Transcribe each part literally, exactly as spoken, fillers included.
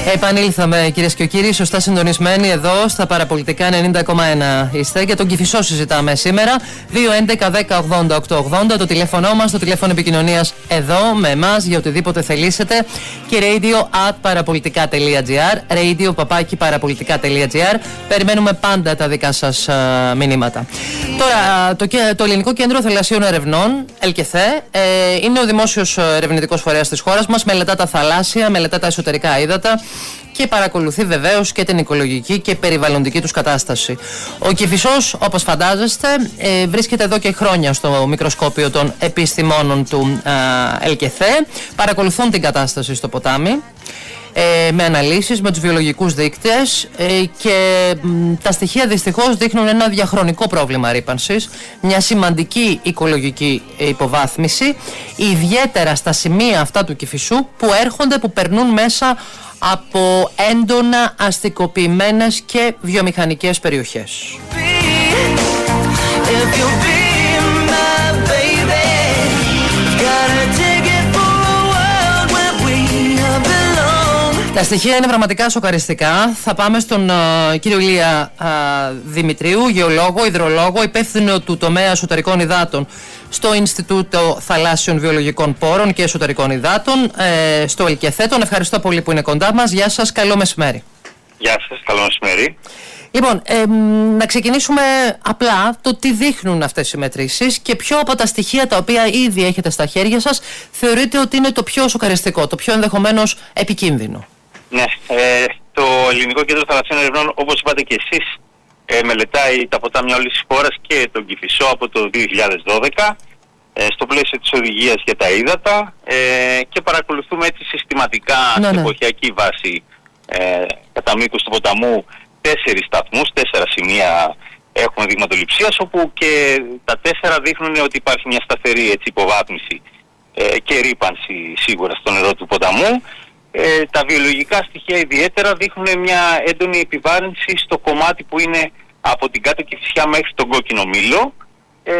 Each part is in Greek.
Επανήλθαμε, κυρίες και κύριοι, σωστά συντονισμένοι εδώ στα παραπολιτικά ενενήντα κόμμα ένα είστε. Για τον Κηφισό συζητάμε σήμερα. δύο έντεκα δέκα ογδόντα οκτακόσια ογδόντα το τηλέφωνο μας, το τηλέφωνο επικοινωνίας εδώ με εμάς για οτιδήποτε θελήσετε. Και radio at παραπολιτικά τελεία gr, radio παπάκι παραπολιτικά τελεία gr. Περιμένουμε πάντα τα δικά σας uh, μηνύματα. Τώρα, το, το Ελληνικό Κέντρο Θαλασσίων Ερευνών, ΕΛΚΕΘΕ, ε, είναι ο δημόσιος ερευνητικός φορέας της χώρας μας. Μελετά τα θαλάσσια, μελετά τα εσωτερικά ύδατα και παρακολουθεί βεβαίως και την οικολογική και περιβαλλοντική τους κατάσταση. Ο Κηφισός, όπως φαντάζεστε, ε, βρίσκεται εδώ και χρόνια στο μικροσκόπιο των επιστημόνων του ε, ΕΛΚΕΘΕ. Παρακολουθούν την κατάσταση στο ποτάμι ε, με αναλύσεις, με τους βιολογικούς δείκτες ε, και μ, τα στοιχεία δυστυχώς δείχνουν ένα διαχρονικό πρόβλημα ρύπανσης, μια σημαντική οικολογική υποβάθμιση, ιδιαίτερα στα σημεία αυτά του Κηφισού που έρχονται, που περνούν μέσα από έντονα αστικοποιημένες και βιομηχανικές περιοχές. Τα στοιχεία είναι πραγματικά σοκαριστικά. Θα πάμε στον uh, κύριο Ηλία uh, Δημητρίου, γεωλόγο, υδρολόγο, υπεύθυνο του τομέα εσωτερικών υδάτων στο Ινστιτούτο Θαλάσσιων Βιολογικών Πόρων και Εσωτερικών Υδάτων, ε, στο ΕΛΚΕΘΕ. Τον ευχαριστώ πολύ που είναι κοντά μας. Γεια σας, καλό μεσημέρι. Γεια σας, καλό μεσημέρι. Λοιπόν, ε, να ξεκινήσουμε απλά το τι δείχνουν αυτές οι μετρήσεις και ποιο από τα στοιχεία τα οποία ήδη έχετε στα χέρια σας θεωρείτε ότι είναι το πιο σοκαριστικό, το πιο ενδεχομένως επικίνδυνο. Ναι, ε, το Ελληνικό Κέντρο Θαλασσίων Ερευνών, όπως είπατε και εσείς, ε, μελετάει τα ποτάμια όλης της χώρας και τον Κηφισό από το δύο χιλιάδες δώδεκα ε, στο πλαίσιο της οδηγίας για τα ύδατα ε, και παρακολουθούμε έτσι συστηματικά ναι, σε ναι. εποχιακή βάση ε, κατά μήκους του ποταμού τέσσερις σταθμούς, τέσσερα σημεία έχουμε δειγματοληψίας, όπου και τα τέσσερα δείχνουν ότι υπάρχει μια σταθερή έτσι, υποβάθμιση ε, και ρύπανση σίγουρα στο νερό του ποταμού. Ε, τα βιολογικά στοιχεία ιδιαίτερα δείχνουν μια έντονη επιβάρυνση στο κομμάτι που είναι από την κάτω Κηφισιά μέχρι τον Κόκκινο Μήλο, ε,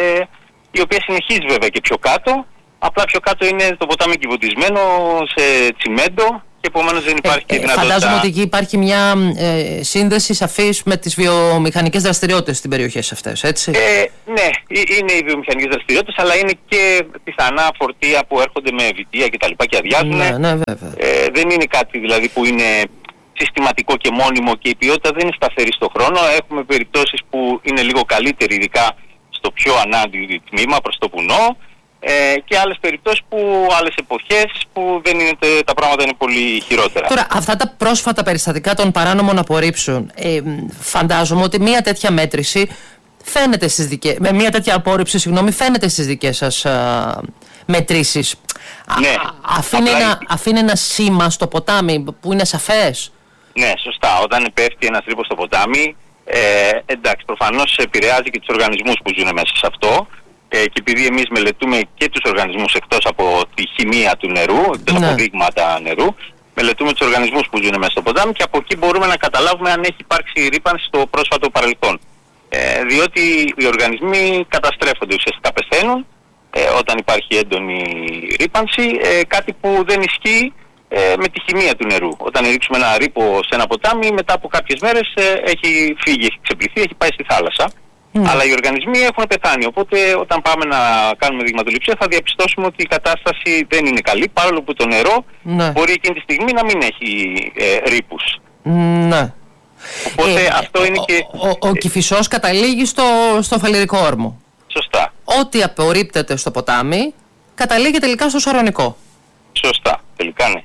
η οποία συνεχίζει βέβαια και πιο κάτω, απλά πιο κάτω είναι το ποτάμι κυβωτισμένο σε τσιμέντο και επομένως δεν υπάρχει ε, και δυνατότητα... Φαντάζομαι ότι εκεί υπάρχει μια ε, σύνδεση σαφής με τις βιομηχανικές δραστηριότητες στις περιοχές αυτές, έτσι. Ε, ναι, είναι οι βιομηχανικές δραστηριότητες, αλλά είναι και πιθανά φορτία που έρχονται με βιτία και τα λοιπά και αδειάζουν. Ναι, ναι, βέβαια. Ε, δεν είναι κάτι δηλαδή που είναι συστηματικό και μόνιμο και η ποιότητα δεν είναι σταθερή στο χρόνο. Έχουμε περιπτώσεις που είναι λίγο καλύτερη, ειδικά στο πιο ανάδειο τμήμα προς το βουνό. Ε, και άλλες περιπτώσεις που, άλλες εποχές που δεν είναι, τα πράγματα είναι πολύ χειρότερα. Τώρα, αυτά τα πρόσφατα περιστατικά των παράνομων απορρίψεων, ε, φαντάζομαι ότι μια τέτοια μέτρηση φαίνεται στις δικές, με μια τέτοια απόρριψη, συγγνώμη, φαίνεται στις δικές σας α, μετρήσεις. Ναι, α, αφήνει, ένα, αφήνει ένα σήμα στο ποτάμι που είναι σαφές. Ναι, σωστά. Όταν πέφτει ένας ρήπος στο ποτάμι, ε, εντάξει, προφανώς επηρεάζει και τους οργανισμούς που ζουν μέσα σε αυτό. Ε, και επειδή εμείς μελετούμε και τους οργανισμούς εκτός από τη χημεία του νερού, εκτός ναι. από δείγματα νερού, μελετούμε τους οργανισμούς που ζουν μέσα στο ποτάμι και από εκεί μπορούμε να καταλάβουμε αν έχει υπάρξει ρύπανση στο πρόσφατο παρελθόν. Ε, διότι οι οργανισμοί καταστρέφονται, ουσιαστικά πεθαίνουν ε, όταν υπάρχει έντονη ρύπανση, ε, κάτι που δεν ισχύει ε, με τη χημεία του νερού. Όταν ρίξουμε ένα ρήπο σε ένα ποτάμι, μετά από κάποιες μέρες ε, έχει φύγει, έχει ξεπληθεί, έχει πάει στη θάλασσα. Mm. Αλλά οι οργανισμοί έχουν πεθάνει, οπότε όταν πάμε να κάνουμε δειγματοληψία θα διαπιστώσουμε ότι η κατάσταση δεν είναι καλή, παρόλο που το νερό ναι. μπορεί εκείνη τη στιγμή να μην έχει ε, ρήπους. Ναι. Οπότε ε, αυτό είναι ο, και... Ο, ο, ο Κηφισός καταλήγει στο, στο φαλιρικό όρμο. Σωστά. Ό,τι απορρίπτεται στο ποτάμι καταλήγει τελικά στο Σαρωνικό. Σωστά, τελικά ναι.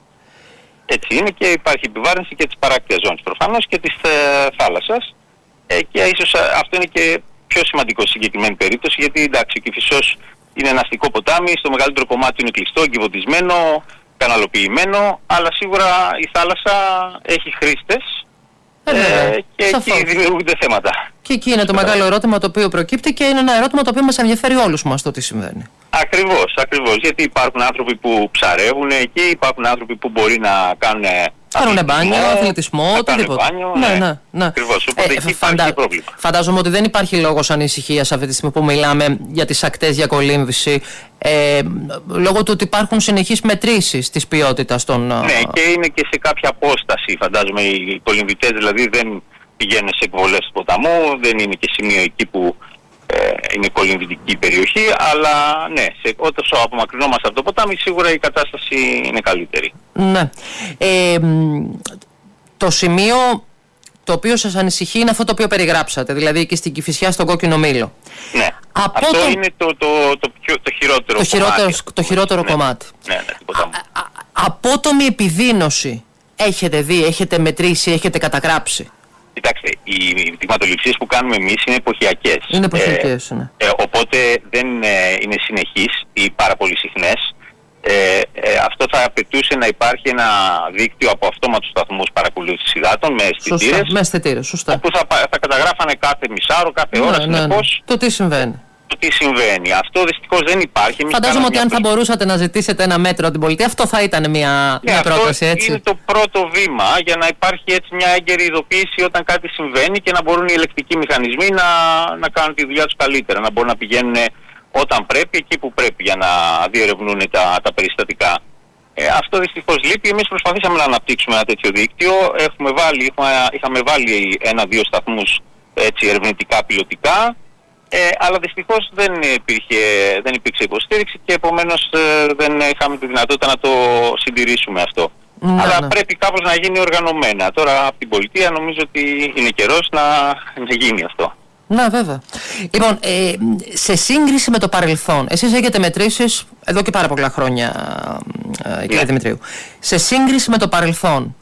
Έτσι είναι και υπάρχει επιβάρυνση και της παράκτειας ζώνης προφανώς και της ε, θάλασσας. Ε, και ίσως αυτό είναι και πιο σημαντικό στη συγκεκριμένη περίπτωση, γιατί εντάξει, ο Κηφισός είναι ένα αστικό ποτάμι, στο μεγαλύτερο κομμάτι είναι κλειστό, εγκυβωτισμένο, καναλοποιημένο, αλλά σίγουρα η θάλασσα έχει χρήστες ε, ε, και σαφώς. Εκεί δημιουργούνται θέματα. Και εκεί είναι το μεγάλο ερώτημα το οποίο προκύπτει και είναι ένα ερώτημα το οποίο μας ενδιαφέρει όλους μας το τι συμβαίνει. Ακριβώς, ακριβώς, γιατί υπάρχουν άνθρωποι που ψαρεύουν εκεί, υπάρχουν άνθρωποι που μπορεί να κάνουν Κάνουνε μπάνιο, αθλητισμό, οτιδήποτε. Μπάνιο, ναι, ναι. ναι, ναι. Ακριβώς, οπότε Ε, εκεί φαντα... υπάρχει πρόβλημα. Φαντάζομαι ότι δεν υπάρχει λόγος ανησυχίας αυτή τη στιγμή που μιλάμε για τις ακτές για κολύμβηση, ε, λόγω του ότι υπάρχουν συνεχείς μετρήσεις της ποιότητας των... Ναι, και είναι και σε κάποια απόσταση, φαντάζομαι, οι κολυμβητές δηλαδή δεν πηγαίνουν σε εκβολές του ποταμού, δεν είναι και σημείο εκεί που ε, είναι κολυμβητική περιοχή, αλλά ναι, σε, όσο απομακρυνόμαστε από το ποτάμι, σίγουρα η κατάσταση είναι καλύτερη. Ναι. Ε, το σημείο το οποίο σας ανησυχεί είναι αυτό το οποίο περιγράψατε, δηλαδή και στην Κηφισιά στον Κόκκινο Μήλο. Ναι. Από αυτό το... είναι το, το, το, πιο, το χειρότερο το χειρότερο, κομμάτι. Το χειρότερο ναι. κομμάτι. Ναι, ναι, τίποτα α, α, απότομη επιδείνωση έχετε δει, έχετε μετρήσει, έχετε καταγράψει? Κοιτάξτε, οι δειγματοληψίες που κάνουμε εμείς είναι εποχιακές. Είναι εποχιακές, ε, ναι. Ε, οπότε δεν ε, είναι συνεχείς ή πάρα πολύ συχνές. Ε, ε, αυτό θα απαιτούσε να υπάρχει ένα δίκτυο από αυτόματους σταθμούς παρακολούθησης υδάτων με αισθητήρες. Σωστά, με αισθητήρες, σωστά. Όπου θα, θα καταγράφανε κάθε μισάωρο, κάθε ώρα, ναι, συνεχώς. Ναι, ναι. Το τι συμβαίνει. Το τι συμβαίνει. Αυτό δυστυχώς δεν υπάρχει. Εμείς Φαντάζομαι ότι αν προσ... θα μπορούσατε να ζητήσετε ένα μέτρο από την πολιτεία, αυτό θα ήταν μια, ναι, μια αυτό πρόταση, έτσι. Είναι το πρώτο βήμα για να υπάρχει έτσι μια έγκαιρη ειδοποίηση όταν κάτι συμβαίνει και να μπορούν οι ελεκτικοί μηχανισμοί να, να κάνουν τη δουλειά τους καλύτερα. Να μπορούν να πηγαίνουν όταν πρέπει, εκεί που πρέπει, για να διερευνούν τα, τα περιστατικά. Ε, αυτό δυστυχώς λείπει. Εμείς προσπαθήσαμε να αναπτύξουμε ένα τέτοιο δίκτυο. Έχουμε βάλει, έχουμε, είχαμε βάλει ένα-δύο σταθμούς έτσι, ερευνητικά, πιλωτικά. Ε, αλλά δυστυχώς δεν, υπήρχε, δεν υπήρξε υποστήριξη και επομένως ε, δεν είχαμε τη δυνατότητα να το συντηρήσουμε αυτό. Ναι, αλλά ναι. πρέπει κάπως να γίνει οργανωμένα. Τώρα από την πολιτεία νομίζω ότι είναι καιρός να, να γίνει αυτό. Ναι, βέβαια. Λοιπόν, ε, σε σύγκριση με το παρελθόν, εσείς έχετε μετρήσεις εδώ και πάρα πολλά χρόνια, ε, κύριε ναι. Δημητρίου. Σε σύγκριση με το παρελθόν,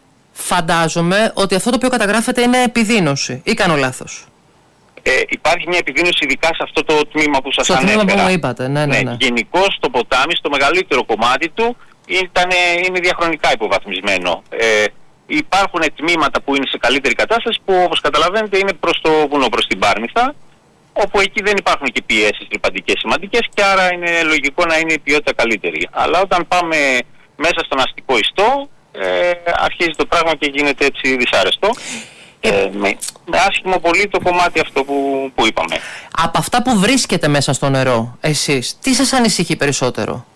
φαντάζομαι ότι αυτό το οποίο καταγράφεται είναι επιδείνωση, ή κάνω λάθος? Ε, υπάρχει μια επιδείνωση ειδικά σε αυτό το τμήμα που σας στο ανέφερα. τμήμα που μου είπατε, ναι, ναι, ναι. ναι γενικώς το ποτάμι, στο μεγαλύτερο κομμάτι του, ήταν, είναι διαχρονικά υποβαθμισμένο. Ε, υπάρχουν τμήματα που είναι σε καλύτερη κατάσταση που όπως καταλαβαίνετε είναι προς το βουνό, προς την Πάρνηθα, όπου εκεί δεν υπάρχουν και πιέσεις ρηπαντικές σημαντικές και άρα είναι λογικό να είναι η ποιότητα καλύτερη. Αλλά όταν πάμε μέσα στον αστικό ιστό, ε, αρχίζει το πράγμα και γίνεται έτσι δυσάρεστο. Ε, με, με άσχημο πολύ το κομμάτι αυτό που, που είπαμε. Από αυτά που βρίσκεται μέσα στο νερό, εσείς, τι σας ανησυχεί περισσότερο?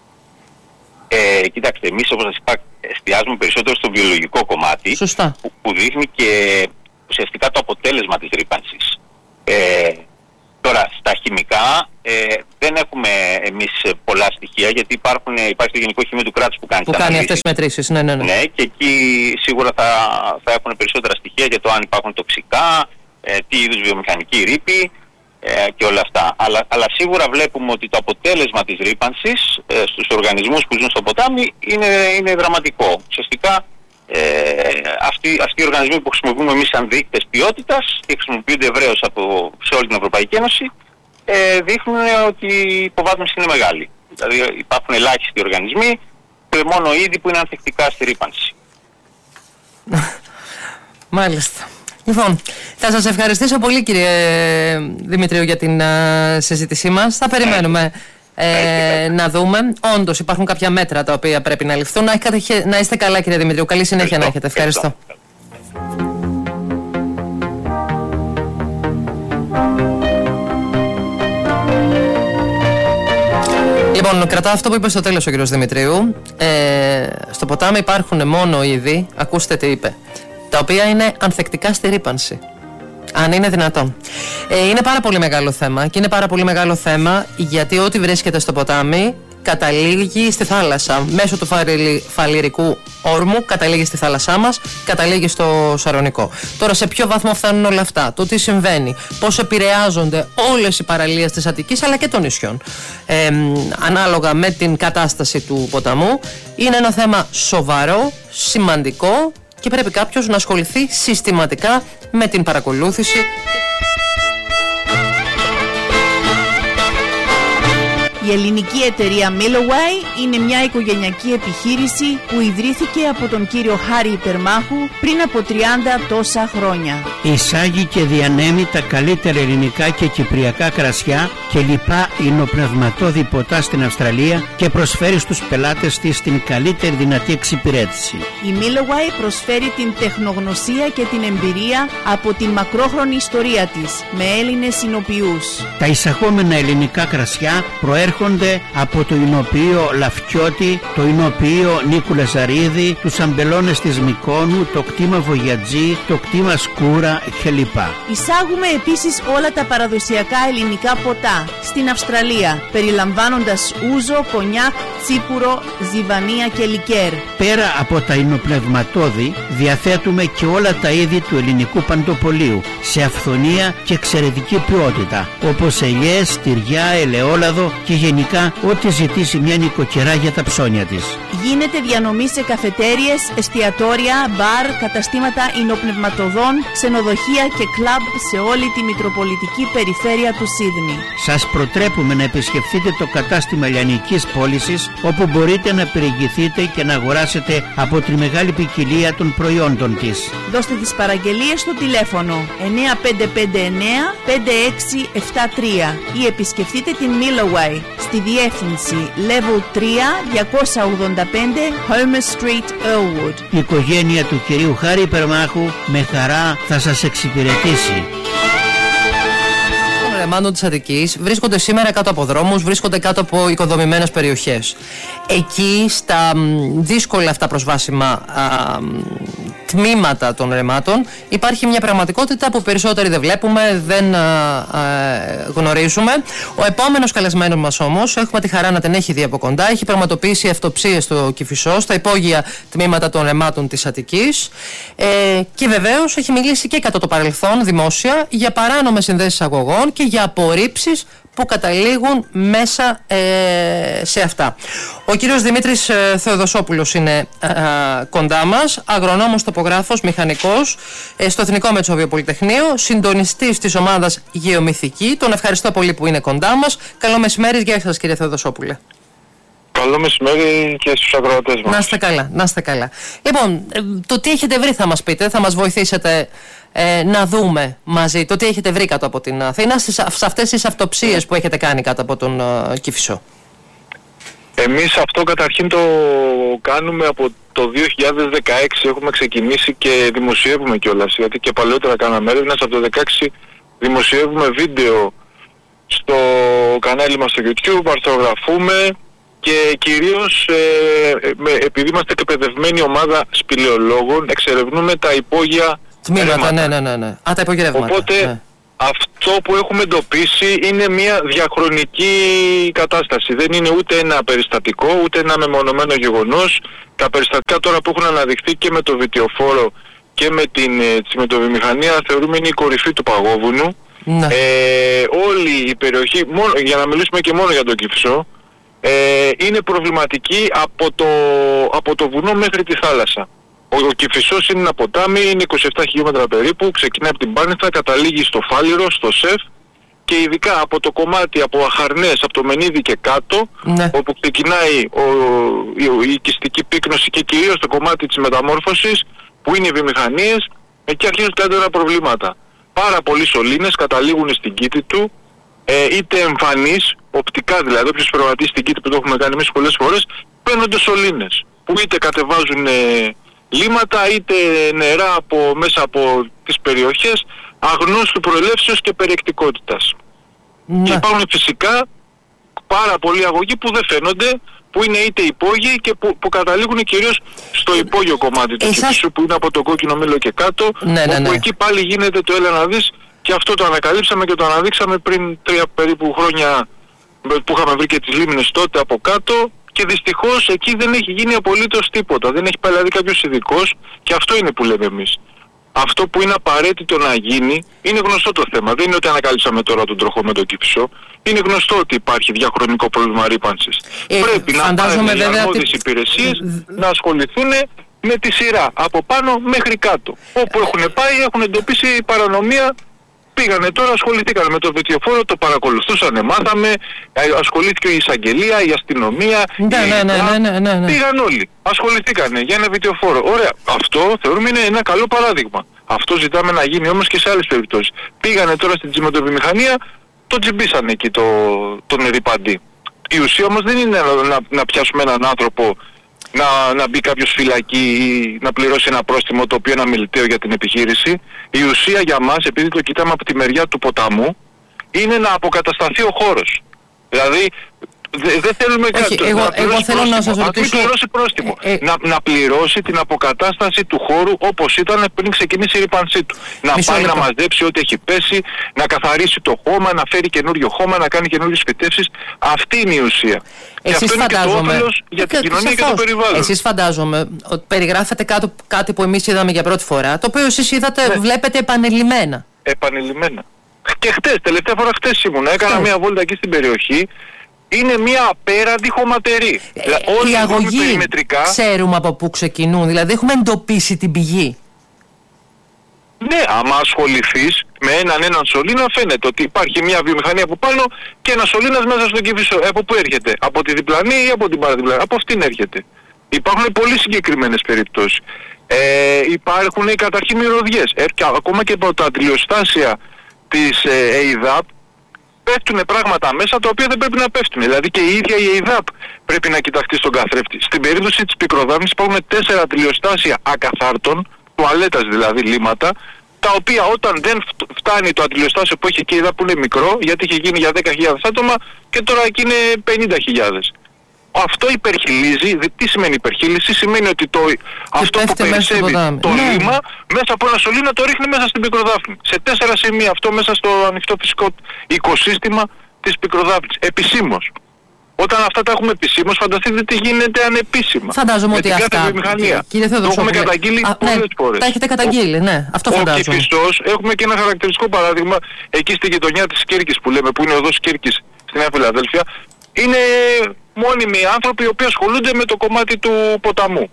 Ε, κοιτάξτε, εμείς όπως σας είπα εστιάζουμε περισσότερο στο βιολογικό κομμάτι. Σωστά. Που, που δείχνει και ουσιαστικά το αποτέλεσμα της ρύπανσης. Ε, τώρα στα χημικά ε, δεν έχουμε εμείς πολλά στοιχεία γιατί υπάρχουν, υπάρχει το Γενικό Χημείο του κράτους που κάνει, που κάνει αυτές τις μετρήσεις. Ναι, ναι, ναι. ναι, και εκεί σίγουρα θα, θα έχουν περισσότερα στοιχεία για το αν υπάρχουν τοξικά, ε, τι είδους βιομηχανική ρήπη ε, και όλα αυτά. Αλλά, αλλά σίγουρα βλέπουμε ότι το αποτέλεσμα της ρύπανσης ε, στους οργανισμούς που ζουν στο ποτάμι είναι, είναι δραματικό. Ουσιαστικά ε, αυτοί, αυτοί οι οργανισμοί που χρησιμοποιούμε εμείς σαν δείκτες ποιότητας και χρησιμοποιούνται ευρέως από, σε όλη την Ευρωπαϊκή Ένωση ε, δείχνουν ότι η υποβάθμιση είναι μεγάλη. Δηλαδή υπάρχουν ελάχιστοι οργανισμοί και μόνο είδη που είναι ανθεκτικά στη ρύπανση. Μάλιστα. Λοιπόν, θα σας ευχαριστήσω πολύ κύριε Δημητρίου για την uh, συζήτησή μας. Θα περιμένουμε ε, να δούμε. Όντως υπάρχουν κάποια μέτρα τα οποία πρέπει να ληφθούν. Να, να είστε καλά κύριε Δημητρίου. Καλή συνέχεια να έχετε. Ευχαριστώ. Λοιπόν, κρατάω αυτό που είπε στο τέλος ο κύριος Δημητρίου. Ε, στο ποτάμι υπάρχουν μόνο είδη, ακούστε τι είπε, τα οποία είναι ανθεκτικά στη ρύπανση. Αν είναι δυνατόν. Ε, είναι πάρα πολύ μεγάλο θέμα και είναι πάρα πολύ μεγάλο θέμα γιατί ό,τι βρίσκεται στο ποτάμι καταλήγει στη θάλασσα. Μέσω του φαλιρικού όρμου καταλήγει στη θάλασσά μας, καταλήγει στο Σαρονικό. Τώρα σε ποιο βαθμό φτάνουν όλα αυτά, το τι συμβαίνει, πώς επηρεάζονται όλες οι παραλίες της Αττικής αλλά και των νησιών ε, ανάλογα με την κατάσταση του ποταμού, είναι ένα θέμα σοβαρό, σημαντικό και πρέπει κάποιος να ασχοληθεί συστηματικά με την παρακολούθηση. Η ελληνική εταιρεία Milloway είναι μια οικογενειακή επιχείρηση που ιδρύθηκε από τον κύριο Χάρη Υπερμάχου πριν από τριάντα τόσα χρόνια. Εισάγει και διανέμει τα καλύτερα ελληνικά και κυπριακά κρασιά και λοιπά υνοπνευματώδη ποτά στην Αυστραλία και προσφέρει στους πελάτες της την καλύτερη δυνατή εξυπηρέτηση. Η Milloway προσφέρει την τεχνογνωσία και την εμπειρία από την μακρόχρονη ιστορία της με Έλληνες υνοποιούς. Τα εισαγόμενα ελληνικά κρασιά προέρχονται από το υνοποιείο Λαφκιώτη, το υνοποιείο Νίκου Λαζαρίδη, τους αμπελώνες της Μυκόνου, το κτήμα Βογιατζή, το κτήμα Σκούρα κλπ. Εισάγουμε επίσης όλα τα παραδοσιακά ελληνικά ποτά στην Αυστραλία, περιλαμβάνοντας ούζο, κονιάκ, τσίπουρο, ζιβανία και λικέρ. Πέρα από τα υνοπνευματώδη, διαθέτουμε και όλα τα είδη του ελληνικού παντοπολίου σε αυθονία και εξαιρετική ποιότητα, όπως ελιές, τυριά, ελαιόλαδο και γενικά ό,τι ζητήσει μια νοικοκυρά για τα ψώνια της. Γίνεται διανομή σε καφετέριες, εστιατόρια, μπαρ, καταστήματα υνοπνευματοδών, ξενοδοχεία και κλαμπ σε όλη τη μητροπολιτική περιφέρεια του Σίδνη. Σας προτρέπουμε να επισκεφθείτε το κατάστημα λιανικής πώλησης, όπου μπορείτε να περιηγηθείτε και να αγοράσετε από τη μεγάλη ποικιλία των προϊόντων της. Δώστε τις παραγγελίες στο τηλέφωνο εννιά πέντε πέντε εννιά πέντε έξι επτά τρία ή επισκεφτείτε την Milloway στη διεύθυνση Level τρία διακόσια ογδόντα πέντε Homer Street, Earlwood. Η οικογένεια του κυρίου Χάρη Υπερμάχου με χαρά θα σας εξυπηρετήσει. Των ρεμάτων της Αττικής βρίσκονται σήμερα κάτω από δρόμους, βρίσκονται κάτω από οικοδομημένες περιοχές. Εκεί στα δύσκολα αυτά προσβάσιμα α, τμήματα των ρεμάτων υπάρχει μια πραγματικότητα που περισσότεροι δεν βλέπουμε, δεν α, α, γνωρίζουμε. Ο επόμενος καλεσμένος μας όμως, έχουμε τη χαρά να την έχει δει από κοντά, έχει πραγματοποιήσει αυτοψίες στο Κηφισό, στα υπόγεια τμήματα των ρεμάτων της Αττικής, ε, και βεβαίως έχει μιλήσει και κατά το παρελθόν δημόσια για παράνομες συνδέσεις αγωγών και για απορρίψεις που καταλήγουν μέσα ε, σε αυτά. Ο κύριος Δημήτρης ε, Θεοδοσόπουλος είναι ε, κοντά μας, αγρονόμος, τοπογράφος, μηχανικός ε, στο Εθνικό Μετσόβιο Πολυτεχνείο, συντονιστής της ομάδας Γεωμυθική. Τον ευχαριστώ πολύ που είναι κοντά μας. Καλό μεσημέρι, γεια σας κύριε Θεοδοσόπουλε. Καλό μεσημέρι και στους ακροατές μας. Να είστε καλά, να είστε καλά. Λοιπόν, το τι έχετε βρει θα μας πείτε, θα μας βοηθήσετε ε, να δούμε μαζί το τι έχετε βρει κάτω από την Αθήνα σε αυτές τις αυτοψίες που έχετε κάνει κάτω από τον uh, Κηφισό. Εμείς αυτό καταρχήν το κάνουμε από το δύο χιλιάδες δεκαέξι, έχουμε ξεκινήσει και δημοσιεύουμε κιόλας, γιατί και παλαιότερα κάναμε έρευνες. Από το δύο χιλιάδες δεκαέξι δημοσιεύουμε βίντεο στο κανάλι μας στο YouTube, αρθρογραφούμε και κυρίως ε, με, επειδή είμαστε εκπαιδευμένη ομάδα σπηλαιολόγων, εξερευνούμε τα υπόγεια τμήματα. Ναι, ναι, ναι, ναι. Α, τα υπόγεια ρεύματα. Οπότε ναι. Αυτό που έχουμε εντοπίσει είναι μια διαχρονική κατάσταση. Δεν είναι ούτε ένα περιστατικό, ούτε ένα μεμονωμένο γεγονός. Τα περιστατικά τώρα που έχουν αναδειχθεί και με το βιτιοφόρο και με την τσιμεντοβιομηχανία θεωρούμε είναι η κορυφή του παγόβουνου. Ναι. Ε, όλη η περιοχή, μόνο, για να μιλήσουμε και μόνο για τον Κηφισό, ε, είναι προβληματική από το, από το βουνό μέχρι τη θάλασσα. Ο, ο Κηφισός είναι ένα ποτάμι, είναι είκοσι επτά χιλιόμετρα περίπου, ξεκινάει από την Πάρνηθα, καταλήγει στο Φάληρο, στο ΣΕΦ και ειδικά από το κομμάτι από Αχαρνές, από το Μενίδη και κάτω, ναι. όπου ξεκινάει ο, η, η οικιστική πύκνωση και κυρίως το κομμάτι της μεταμόρφωσης που είναι οι βιομηχανίες, εκεί αρχίζουν τα έντονα προβλήματα. Πάρα πολλοί σωλήνες καταλήγουν στην κήτη του, ε, είτε εμφανείς, οπτικά δηλαδή, όποιος προγραμματίσει στην κήτη που το έχουμε κάνει εμείς πολλές φορές, παίρνονται σωλήνες που είτε κατεβάζουν ε, λίματα είτε νερά από, μέσα από τις περιοχές αγνώστου προελεύσεως και περιεκτικότητας. Ναι. Και υπάρχουν φυσικά πάρα πολλοί αγωγοί που δεν φαίνονται, που είναι είτε υπόγειοι και που, που καταλήγουν κυρίως στο υπόγειο κομμάτι του Εσάς... Κηφισού, που είναι από το Κόκκινο Μήλο και κάτω, ναι, ναι, ναι. όπου εκεί πάλι γίνεται το έλα να δεις, και αυτό το ανακαλύψαμε και το αναδείξαμε πριν τρία περίπου χρόνια που είχαμε βρει και τις λίμνες τότε από κάτω. Και δυστυχώς εκεί δεν έχει γίνει απολύτως τίποτα. Δεν έχει πάει δηλαδή κάποιος ειδικός, και αυτό είναι που λέμε εμείς. Αυτό που είναι απαραίτητο να γίνει, είναι γνωστό το θέμα. Δεν είναι ότι ανακαλύψαμε τώρα τον τροχό με τον Κηφισό. Είναι γνωστό ότι υπάρχει διαχρονικό πρόβλημα ρύπανσης. Ε, Πρέπει να πάρουν οι αρμόδιες υπηρεσίες να ασχοληθούν με τη σειρά από πάνω μέχρι κάτω. Όπου έχουν πάει έχουν εντοπίσει παρανομία πήγανε τώρα, ασχοληθήκαν με το βιτιοφόρο, το παρακολουθούσαν, μάθαμε, ασχολήθηκε η εισαγγελία, η αστυνομία, ναι, η ναι, ναι, ναι, ναι, ναι. πήγαν όλοι, ασχοληθήκαν για ένα βιτιοφόρο. Ωραία, αυτό θεωρούμε είναι ένα καλό παράδειγμα. Αυτό ζητάμε να γίνει όμως και σε άλλες περιπτώσεις. Πήγανε τώρα στην τσιμεντοβιομηχανία, το τσιμπήσανε εκεί το, τον ρηπαντή. Η ουσία όμως δεν είναι να, να, να πιάσουμε έναν άνθρωπο, να, να μπει κάποιος φυλακή ή να πληρώσει ένα πρόστιμο το οποίο είναι αμεληταίο για την επιχείρηση. Η ουσία για μας, επειδή το κοιτάμε από τη μεριά του ποταμού, είναι να αποκατασταθεί ο χώρος. Δηλαδή δεν δε θέλουμε κάτι. Εγώ, να εγώ θέλω να σας ρωτήσω... Να πληρώσει πρόστιμο. Ε, ε... Να, να πληρώσει την αποκατάσταση του χώρου όπως ήταν πριν ξεκινήσει η ρήπανσή του. Να Μισό πάει λεπτό. να μαζέψει ό,τι έχει πέσει, να καθαρίσει το χώμα, να φέρει καινούριο χώμα, να κάνει καινούριες φυτεύσεις. Αυτή είναι η ουσία. Εσείς και αυτό είναι και το όφελος για την ε, κοινωνία σαφώς. και το περιβάλλον. Εσείς φαντάζομαι ότι περιγράφετε κάτι, κάτι που εμείς είδαμε για πρώτη φορά, το οποίο εσείς είδατε, ναι. βλέπετε επανειλημμένα. Επανειλημμένα. Και χτες, τελευταία φορά χτες ήμουν, έκανα Χτες. μια βόλτα εκεί στην περιοχή. Είναι μια απέραντη χωματερή. Ε, Όλοι οι αγωγοί περιμετρικά... ξέρουμε από πού ξεκινούν, δηλαδή έχουμε εντοπίσει την πηγή. Ναι, άμα ασχοληθείς με έναν έναν σωλήνα φαίνεται ότι υπάρχει μια βιομηχανία από πάνω και ένας σωλήνας μέσα στον Κηφισό. Από πού έρχεται? Από τη διπλανή ή από την παραδιπλανή? Από αυτήν έρχεται. Υπάρχουν πολύ συγκεκριμένες περιπτώσεις. Ε, υπάρχουν καταρχήν μυρωδιές. Ε, και ακόμα και από τα αντιλιοστάσια της ε, ΕΙΔΑΠ πέφτουν πράγματα μέσα τα οποία δεν πρέπει να πέφτουν. Δηλαδή και η ίδια η ΕΙΔΑΠ πρέπει να κοιταχτεί στον καθρέφτη. Στην περίπτωση της πικροδάμνης υπάρχουν τέσσερα αντιλιοστάσια ακαθάρτων, τουαλέτας δηλαδή λίμματα, τα οποία όταν δεν φτάνει το αντιλιοστάσιο που έχει και η ΕΙΔΑΠ που είναι μικρό, γιατί είχε γίνει για δέκα χιλιάδες άτομα και τώρα εκεί είναι πενήντα χιλιάδες. Αυτό υπερχειλίζει. Τι σημαίνει υπερχείληση? Σημαίνει ότι το, αυτό που περισσεύει το ναι. λίμα μέσα από ένα σωλήνα το ρίχνει μέσα στην πικροδάφνη. Σε τέσσερα σημεία αυτό μέσα στο ανοιχτό φυσικό οικοσύστημα της πικροδάφνης. Επισήμως. Όταν αυτά τα έχουμε επισήμως, φανταστείτε τι γίνεται ανεπίσημα. Φαντάζομαι με ότι την αυτά. Κάθε βιομηχανία. Κύριε το έχουμε καταγγείλει Α, πολλές ναι, φορές. Τα έχετε καταγγείλει, ναι. Αυτό φαντάζομαι. Ο Κηφισός, έχουμε και ένα χαρακτηριστικό παράδειγμα εκεί στη γειτονιά της Κέρκης που λέμε, που είναι οδός Κέρκης στη Νέα Φιλαδέλφια. Είναι μόνιμοι άνθρωποι οι οποίοι ασχολούνται με το κομμάτι του ποταμού.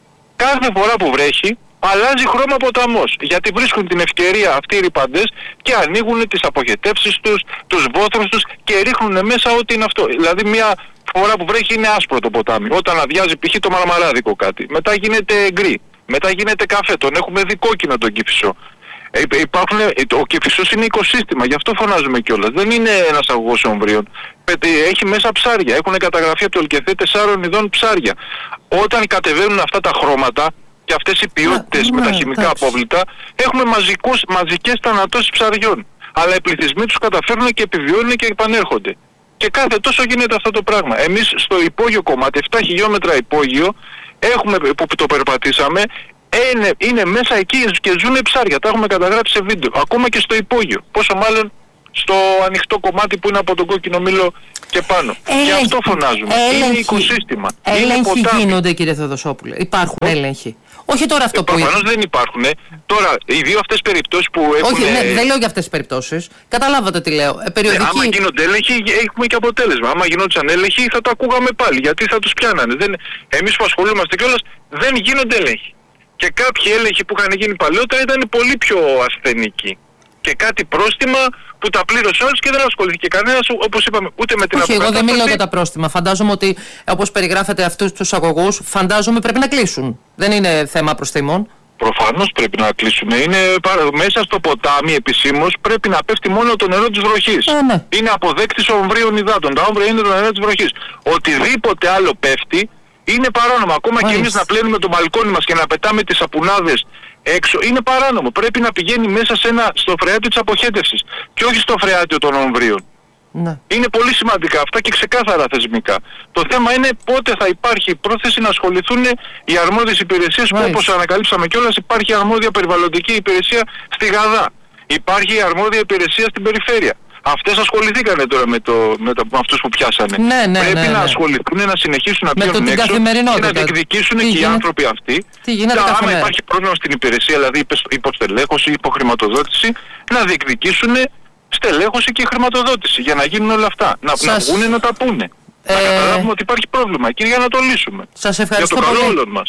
Κάθε φορά που βρέχει αλλάζει χρώμα ποταμός, γιατί βρίσκουν την ευκαιρία αυτοί οι ρηπαντές και ανοίγουν τις αποχετεύσεις τους, τους βόθρους τους και ρίχνουν μέσα ό,τι είναι αυτό. Δηλαδή μια φορά που βρέχει είναι άσπρο το ποτάμι, όταν αδειάζει π.χ. το μαρμαράδικο κάτι. Μετά γίνεται γκρι, μετά γίνεται καφέ, τον έχουμε δει κόκκινο τον Κηφισό. Ε, υπάρχουν, ο Κηφισός είναι οικοσύστημα, γι' αυτό φωνάζουμε κιόλας. Δεν είναι ένας αγωγός ομβρίων. Έχει μέσα ψάρια. Έχουν καταγραφεί από το ΕΛΚΕΘΕ τεσσάρων ειδών ψάρια. Όταν κατεβαίνουν αυτά τα χρώματα και αυτές οι ποιότητες με τα χημικά απόβλητα, έχουμε μαζικούς, μαζικές θανατώσεις ψαριών. Αλλά οι πληθυσμοί τους καταφέρνουν και επιβιώνουν και επανέρχονται. Και κάθε τόσο γίνεται αυτό το πράγμα. Εμείς στο υπόγειο κομμάτι, επτά χιλιόμετρα υπόγειο, έχουμε, που το περπατήσαμε, είναι, είναι μέσα εκεί και ζουν ψάρια. Τα έχουμε καταγράψει σε βίντεο. Ακόμα και στο υπόγειο. Πόσο μάλλον στο ανοιχτό κομμάτι που είναι από τον Κόκκινο Μήλο και πάνω. Έλεγχη, και αυτό φωνάζουμε. Έλεγχη, είναι οικοσύστημα. Έλεγχοι είναι γίνονται, κύριε Θεοδοσόπουλε. Υπάρχουν Ο... έλεγχοι. Όχι τώρα αυτό ε, που προφανώς δεν υπάρχουν. Τώρα, οι δύο αυτές περιπτώσεις που έχουν... Όχι, ναι, δεν λέω για αυτές τις περιπτώσεις. Καταλάβατε τι λέω. Ε, περιοδική... ναι, άμα γίνονται έλεγχοι, έχουμε και αποτέλεσμα. Άμα γινόντουσαν έλεγχοι, θα το ακούγαμε πάλι. Γιατί θα τους πιάνανε. Δεν... Εμείς που ασχολούμαστε κιόλας, δεν γίνονται έλεγχοι. Και κάποιοι έλεγχοι που είχαν γίνει παλαιότερα ήταν πολύ πιο ασθενικοί. Και κάτι πρόστιμα που τα πλήρωσε όλους και δεν ασχολήθηκε κανένας, όπως είπαμε, ούτε με την αποκατάσταση. Όχι, εγώ δεν μιλάω για τα πρόστιμα. Φαντάζομαι ότι, όπως περιγράφετε αυτούς τους αγωγούς, φαντάζομαι πρέπει να κλείσουν. Δεν είναι θέμα προστίμων. Προφανώς πρέπει να κλείσουν. Είναι μέσα στο ποτάμι επισήμως πρέπει να πέφτει μόνο το νερό της βροχής. Ε, ναι. Είναι αποδέκτης ομβρίων υδάτων. Τα όμβρια είναι το νερό της βροχής. Οτιδήποτε άλλο πέφτει είναι παράνομο. Ακόμα Μάλιστα. Και εμείς να πλένουμε το μπαλκόνι μας και να πετάμε τις σαπουνάδες έξω είναι παράνομο. Πρέπει να πηγαίνει μέσα σε ένα, στο φρεάτιο της αποχέτευσης και όχι στο φρεάτιο των ομβρίων. Ναι. Είναι πολύ σημαντικά αυτά και ξεκάθαρα θεσμικά. Το θέμα είναι πότε θα υπάρχει η πρόθεση να ασχοληθούν οι αρμόδιες υπηρεσίες που, όπως ανακαλύψαμε κιόλας, υπάρχει αρμόδια περιβαλλοντική υπηρεσία στη Γαδά. Υπάρχει η αρμόδια υπηρεσία στην περιφέρεια. Αυτές ασχοληθήκανε τώρα με, το, με, το, με αυτούς που πιάσανε. Ναι, ναι, Πρέπει ναι, ναι. να ασχοληθούν, να συνεχίσουν να με πιάνουν έξω και να διεκδικήσουν και οι άνθρωποι αυτοί. Τι γίνεται άμα μέρα. Υπάρχει πρόβλημα στην υπηρεσία, δηλαδή υποστελέχωση, υποχρηματοδότηση, να διεκδικήσουν στελέχωση και χρηματοδότηση για να γίνουν όλα αυτά. Να, Σας... να βγουν να τα πούνε. Ε... Να καταλάβουμε ότι υπάρχει πρόβλημα και για να το λύσουμε. Σας ευχαριστώ για το καλό πολύ. όλων μας.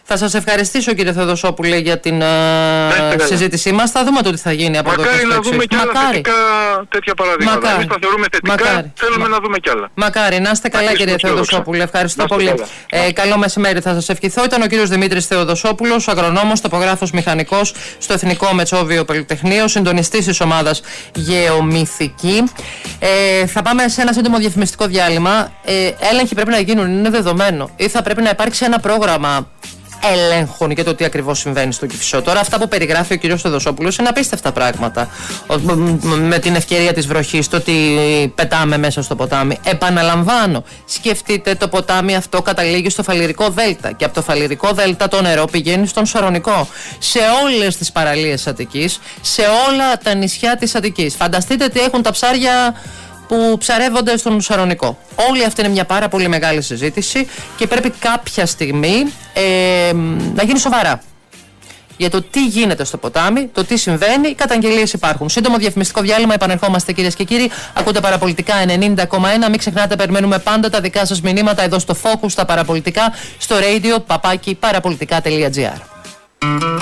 Θα σας ευχαριστήσω, κύριε Θεοδοσόπουλε, για την ναι, uh, συζήτησή μας. Θα δούμε το τι θα γίνει από εδώ και Μακάρι στο να εξής. δούμε και άλλα Μακάρι. θετικά τέτοια παραδείγματα. Μακάρι. Εμείς τα θεωρούμε θετικά, Μακάρι. θέλουμε Μα... να δούμε κι άλλα. Μακάρι. Να είστε καλά, κύριε Θεοδοσόπουλε. Ευχαριστώ πολύ. Ε, καλό μεσημέρι, θα σας ευχηθώ. Ήταν ο κύριος Δημήτρης Θεοδοσόπουλος, αγρονόμος, τοπογράφος, μηχανικός στο Εθνικό Μετσόβιο Πολυτεχνείο, συντονιστής της ομάδας Γεωμυθική. Ε, θα πάμε σε ένα σύντομο διαφημιστικό διάλειμμα. Ε, έλεγχοι πρέπει να γίνουν, είναι δεδομένο. Ή θα πρέπει να υπάρξει ένα πρόγραμμα ελέγχων για το τι ακριβώς συμβαίνει στο Κηφισό. Τώρα, αυτά που περιγράφει ο κ. Θεοδοσόπουλος είναι απίστευτα πράγματα. Με την ευκαιρία της βροχής, το ότι πετάμε μέσα στο ποτάμι. Επαναλαμβάνω, σκεφτείτε, το ποτάμι αυτό καταλήγει στο Φαλιρικό Δέλτα και από το Φαλιρικό Δέλτα το νερό πηγαίνει στον Σαρονικό. Σε όλες τις παραλίες Αττικής, σε όλα τα νησιά της Αττικής. Φανταστείτε τι έχουν τα ψάρια που ψαρεύονται στον Σαρονικό. Όλη αυτή είναι μια πάρα πολύ μεγάλη συζήτηση και πρέπει κάποια στιγμή ε, να γίνει σοβαρά. Για το τι γίνεται στο ποτάμι, το τι συμβαίνει, οι καταγγελίες υπάρχουν. Σύντομο διαφημιστικό διάλειμμα, επανερχόμαστε κυρίες και κύριοι. Ακούτε Παραπολιτικά ενενήντα κόμμα ένα. Μην ξεχνάτε, περιμένουμε πάντα τα δικά σας μηνύματα εδώ στο Focus, στα παραπολιτικά, στο radio, παπάκι, παραπολιτικά τελεία τζι άρ.